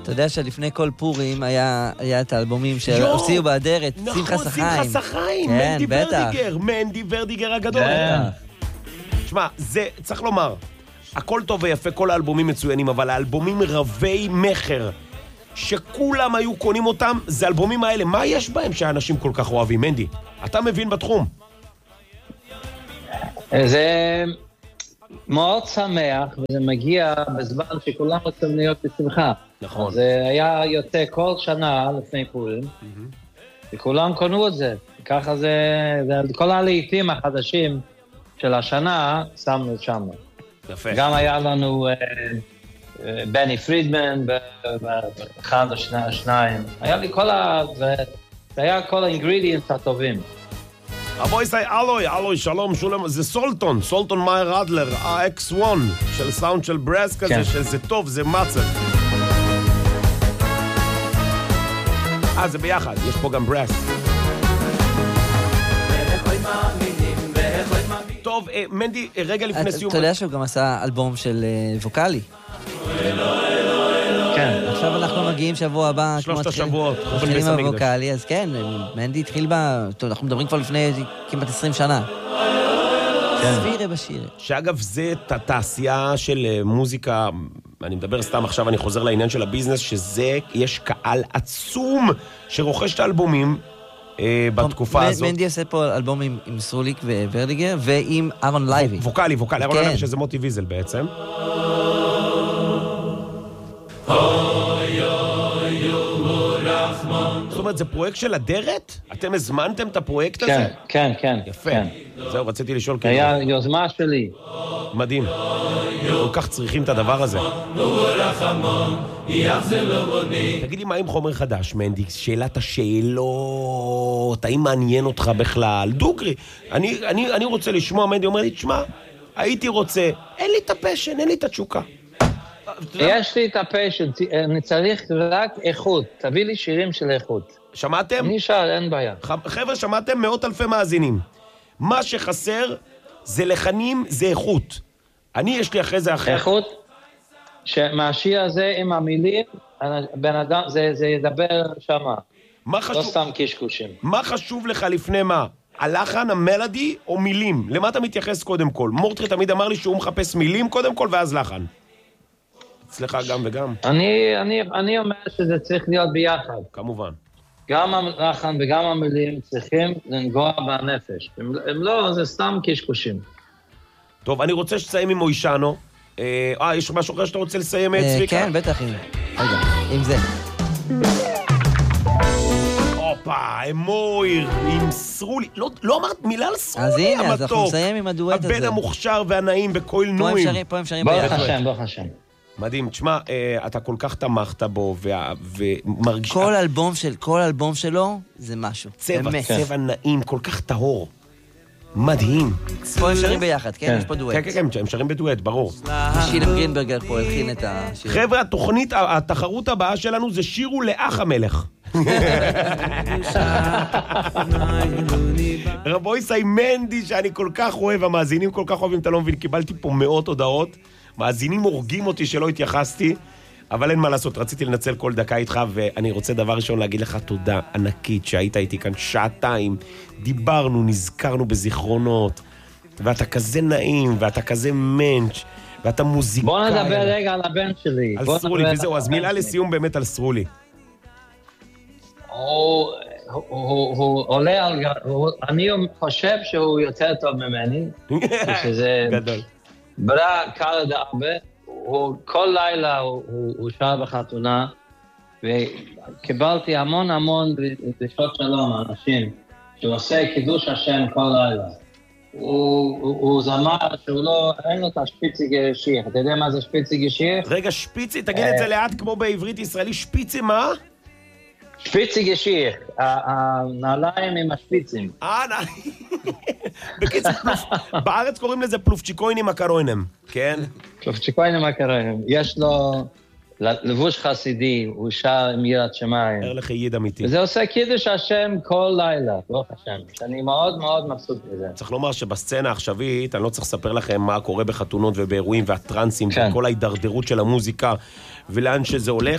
אתה יודע שלפני כל פורים היה את האלבומים שהוציאו באדרת, שמחה סחיים. שמחה סחיים, מנדי ורדיגר הגדול. תשמע, זה, צריך לומר, הכל טוב ויפה, כל האלבומים מצוינים, אבל האלבומים רבי מחר, שכולם היו קונים אותם, זה האלבומים האלה. מה יש בהם שהאנשים כל כך אוהבים, מנדי? אתה מבין בתחום. זה מאוד שמח, וזה מגיע בזמן שכולם רוצים להיות בשמחה. נכון. זה היה יוצא כל שנה לפני פורים, וכולם קנו את זה. ככה זה, כל הלעיתים החדשים של השנה, שמנו שם. יפה. גם היה לנו בני פרידמן, באחד או שניים. היה לי זה היה כל האינגרידיאנטס הטובים. רבו ישראל, אלוי, שלום, שולם, זה סולטון מאיר רדלר, ה-X1 של סאונד של ברס כזה, שזה טוב, זה מצל. זה ביחד, יש פה גם ברס. טוב, מנדי, רגע לפני סיום. אתה יודע שהוא גם עשה אלבום של ווקלי. כן. עכשיו אנחנו מגיעים שבוע הבא. שלושת השבועות. מתחילים הווקלי, אז כן, מנדי התחיל אנחנו מדברים כבר לפני כמעט 20 שנה. סבירה בשיר. שאגב, זה תעשייה של מוזיקה, אני מדבר סתם עכשיו, אני חוזר לעניין של הביזנס, שזה, יש קהל עצום שרוכש את האלבומים בתקופה הזאת. מנדי עושה פה אלבום עם סרוליק וורדיגר, ועם ארון לייבי. ווקלי, ארון לייבי, שזה מוטי ויזל בעצם. זאת אומרת, זה פרויקט של אדרת? אתם הזמנתם את הפרויקט הזה? כן. יפה. זהו, רציתי לשאול. היה יוזמה שלי. מדהים. כל כך צריכים את הדבר הזה. תגיד לי, מה עם חומר חדש, מנדי? שאלת השאלות, האם מעניין אותך בכלל? דוגרי, אני רוצה לשמוע, מנדי אומר לי, תשמע, הייתי רוצה, אין לי את הפשן, אין לי את התשוקה. יש לי את הפשן, אני צריך רק איכות, תביא לי שירים של איכות. שמעתם? אני שאל, אין בעיה. חבר'ה, שמעתם? מאות אלפי מאזינים. מה שחסר זה לחנים, זה איכות. יש לי אחרי זה אחר. איכות? שמהשיר הזה עם המילים, בן אדם, זה ידבר שמה. לא סתם קשקושים. מה חשוב לך לפני מה? הלחן, המלודי או מילים? למה אתה מתייחס קודם כל? מורטרי תמיד אמר לי שהוא מחפש מילים קודם כל ואז לחן. אצלך גם וגם. אני אומר שזה צריך להיות ביחד. כמובן. גם הלחן וגם המילים צריכים לנגוע בנפש. הם לא, זה סתם קשקושים. טוב, אני רוצה שתסיים עם מוישנו. יש משהו אחר שאתה רוצה לסיים, צביקה? כן, בטח, רגע, עם זה. אמויר, עם סרולי. לא אמרת מילה על סרולי, המתוק. אז הנה, אז אנחנו נסיים עם הדואט הזה. הבן המוכשר והנאים בקויל נועים. פה הם שרים ביחד. ברוך השם. מדהים, תשמע, אתה כל כך תמכת בו, ומרגיש... כל אלבום שלו זה משהו. צבע נעים, כל כך טהור. מדהים. פה הם שרים ביחד, כן? יש פה דואט. כן, הם שרים בדואט, ברור. שילם גרינברגר פה הלחין את השיר. חבר'ה, התחרות הבאה שלנו זה שירו לאח המלך. רבו ישראל מנדי, שאני כל כך אוהב, המאזינים כל כך אוהבים, אתה לא מבין, קיבלתי פה מאות הודעות, מאזינים הורגים אותי שלא התייחסתי, אבל אין מה לעשות, רציתי לנצל כל דקה איתך, ואני רוצה דבר ראשון להגיד לך תודה ענקית שהיית איתי כאן שעתיים, דיברנו, נזכרנו בזיכרונות, ואתה כזה נעים, ואתה כזה מנץ', ואתה מוזיקאי. בוא נדבר רגע על הבן שלי. על סרולי, וזהו, אז מילה לסיום באמת על סרולי. הוא עולה על... אני חושב שהוא יותר טוב ממני. גדול. ברא קל הרבה. כל לילה הוא שר בחתונה, וקיבלתי המון דרישות שלום מאנשים, שהוא עושה קידוש השם כל לילה. הוא זמר שהוא לא, אין לו את השפיצי גשיך. אתה יודע מה זה שפיצי גשיך? רגע, שפיצי, תגיד את זה לאט כמו בעברית ישראלי, שפיצי מה? שפיצי גשיך, הנעליים עם השפיצים. נעליים. בקיצור, בארץ קוראים לזה פלופצ'יקוינים הקרוינם, כן? פלופצ'יקוינים הקרוינם. יש לו לבוש חסידי, הוא שר עם יראת שמיים. לך יד אמיתי. וזה עושה קידוש השם כל לילה, ברוך השם, שאני מאוד מבסוט בזה. צריך לומר שבסצנה העכשווית, אני לא צריך לספר לכם מה קורה בחתונות ובאירועים והטרנסים, וכל ההידרדרות של המוזיקה ולאן שזה הולך.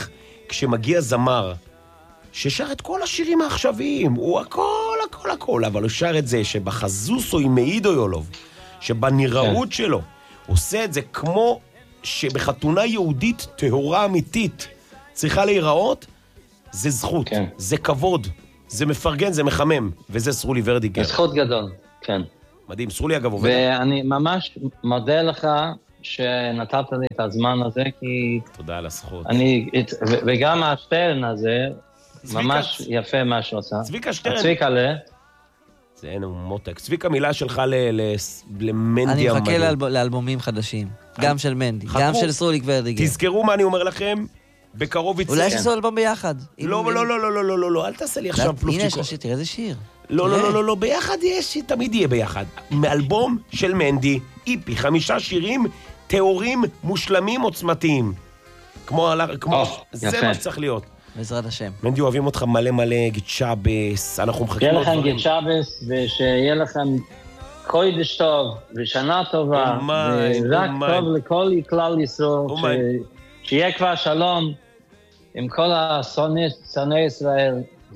כשמגיע זמר, ששר את כל השירים העכשוויים, הוא הכל, אבל הוא שר את זה שבחזוסו עם מעידו יולוב, שבנראות שלו, עושה את זה כמו שבחתונה יהודית טהורה אמיתית צריכה להיראות, זה זכות, זה כבוד, זה מפרגן, זה מחמם, וזה סרולי ורדיגר. זכות גדול, כן. מדהים, סרולי אגב עובד. ואני ממש מודה לך שנתת לי את הזמן הזה, כי... תודה על הזכות. וגם השטרן הזה, ממש יפה מה שעושה. צביקה שטרן. צביקה זה אין, הוא מותק. צביקה, מילה שלך למנדי אני מחכה לאלבומים חדשים. גם של מנדי, גם של סרוליק ורדיגר. תזכרו מה אני אומר לכם, בקרוב יצא. אולי שעשו אלבום ביחד. לא, אל תעשה לי עכשיו פלופצ'יקו. הנה, יש לך שיר, תראה איזה שיר. לא, ביחד יש, תמיד יהיה ביחד. מאלבום של מנדי, איפי, 5 שירים, תיאורים, מושלמים, עוצמתיים. כמו, זה מה שצריך להיות. בעזרת השם. מנדי, אוהבים אותך מלא, גיד שבס, אנחנו מחכים לו דברים. יהיה לכם גיד שבס, ושיהיה לכם קודש טוב, ושנה טובה, ורק טוב לכל כלל ישראל, שיהיה כבר שלום עם כל השונאי ישראל,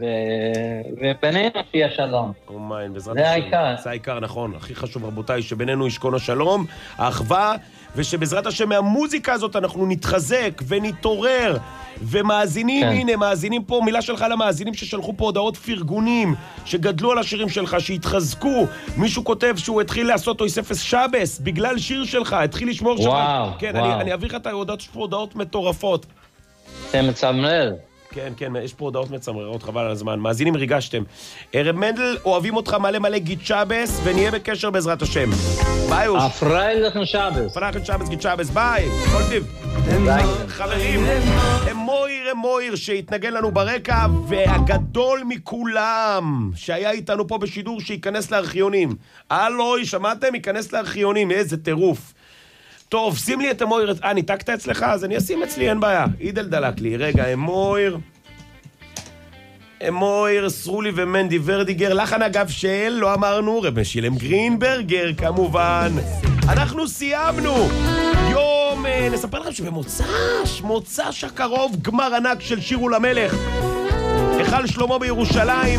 ובינינו שיהיה שלום. זה העיקר. זה העיקר, נכון. הכי חשוב, רבותיי, שבינינו ישכון השלום, האחווה, ושבעזרת השם מהמוזיקה הזאת אנחנו נתחזק ונתעורר, ומאזינים, הנה, מאזינים פה, מילה שלך למאזינים ששלחו פה הודעות פרגונים, שגדלו על השירים שלך, שהתחזקו. מישהו כותב שהוא התחיל לעשות אויספס שבס, בגלל שיר שלך, התחיל לשמור שלך. כן, אני אביא לך את ההודעות מטורפות. זה מצמרר. כן, יש פה הודעות מצמררות, חבל על הזמן. מאזינים, ריגשתם. ערב מנדל, אוהבים אותך מלא גיד שבס, ונהיה בקשר בעזרת השם. ביי, אוש. הפרייליכן שבס. פרייליכן שבס, גיד שבס, ביי. כל טיב. חברים, אמויר שהתנגן לנו ברקע, והגדול מכולם, שהיה איתנו פה בשידור, שיכנס לארכיונים. אלוי, שמעתם? ייכנס לארכיונים, איזה טירוף. טוב, שים לי את אמויר, ניתקת אצלך? אז אני אשים אצלי, אין בעיה. אידל דלק לי, רגע, אמויר, סרולי ומנדי ורדיגר, לחן אגב של, לא אמרנו, רבי שילם גרינברגר, כמובן. אנחנו סיימנו. יום, נספר לכם שבמוצ"ש הקרוב, גמר ענק של שירו למלך. היכל שלמה בירושלים.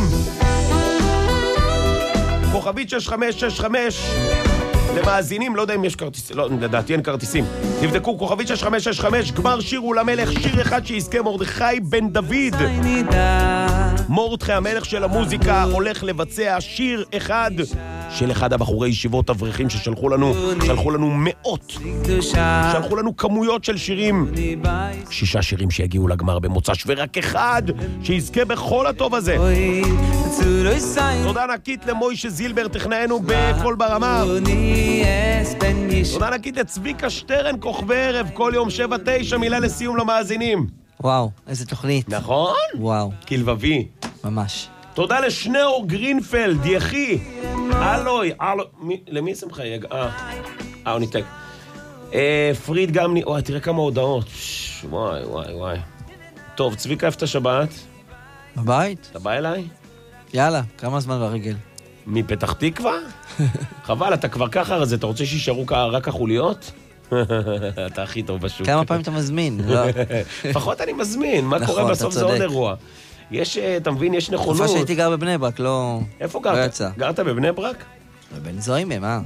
כוכבית 6565. למאזינים, לא יודע אם יש כרטיסים, לא, לדעתי אין כרטיסים. תבדקו, כוכבית 6565, גמר שירו למלך, שיר אחד שיזכה מרדכי בן דוד. מרדכי המלך של המוזיקה הולך לבצע שיר אחד של אחד הבחורי ישיבות אברכים ששלחו לנו מאות, שלחו לנו כמויות של שירים. 6 שירים שיגיעו לגמר במוצ"ש, ורק אחד שיזכה בכל הטוב הזה. תודה ענקית למוישה זילבר, טכנאינו בכל ברמה. תודה ענקית לצביקה שטרן, כוכבי ערב, כל יום 7-9, מילה לסיום למאזינים. וואו, איזה תוכנית. נכון? וואו. כלבבי. ממש. תודה לשניאור גרינפלד, יחי. אלוי, למי שמך יג? הוא ניתק. פריד גם, תראה כמה הודעות. וואי. טוב, צביקה, איפה את השבת? בבית. אתה בא אליי? יאללה, כמה זמן ברגל? מפתח תקווה? חבל, אתה כבר ככה, אז אתה רוצה שישארו רק החוליות? אתה הכי טוב בשוק. כמה פעמים אתה מזמין? לפחות אני מזמין, מה קורה בסוף זה עוד אירוע. יש, אתה מבין, יש נכונות. תקופה שהייתי גר בבני ברק, לא... איפה גרת? גרת בבני ברק? בבן זוימה, מה?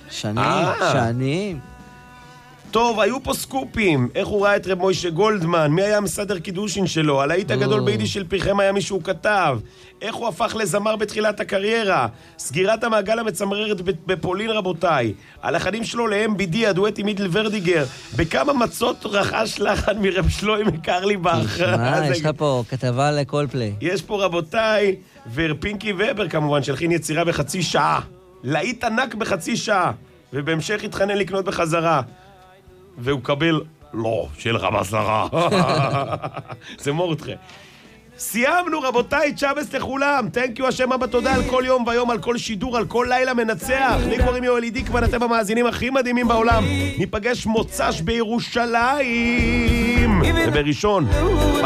שנים. טוב, היו פה סקופים. איך הוא ראה את רב מוישה גולדמן? מי היה מסדר קידושין שלו? הלהיט הגדול ביידיש של פיכם היה מישהו כתב. איך הוא הפך לזמר בתחילת הקריירה? סגירת המעגל המצמררת בפולין, רבותיי. הלחנים שלו ל-MBD, הדואט עם מידל ורדיגר. בכמה מצות רכש לחן מרב שלוימי קרליבך. יש לך פה כתבה לכל פליי. יש פה, רבותיי, ופינקי ובר כמובן, שלחין יצירה בחצי שעה. להיט ענק בחצי שעה. ובהמשך התחנן לקנות בחזרה. והוא קבל, לא, שיהיה לך בסרה. זה מורדכי. סיימנו, רבותיי, צ'אבס לכולם. תנק יו, השם אבא, תודה על כל יום ויום, על כל שידור, על כל לילה מנצח. לי קוראים יואל דיקמן, אתם המאזינים הכי מדהימים בעולם. ניפגש מוצ"ש בירושלים. ובראשון.